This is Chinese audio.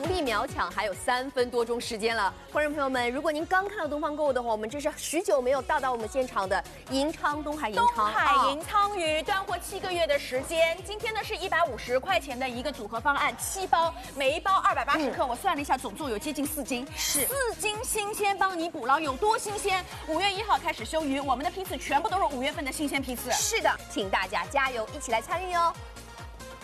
力秒抢还有3分多钟时间了，观众朋友们，如果您刚看到东方购物的话，我们这是许久没有到我们现场的银昌东海银仓鱼断货7个月的时间，今天呢是150块钱的一个组合方案，7包，每一包280克，我算了一下，总重有接近4斤，是4斤新鲜帮你捕捞，有多新鲜？5月1号开始休渔，我们的批次全部都是5月份的新鲜批次。 是的，请大家加油，一起来参与哦。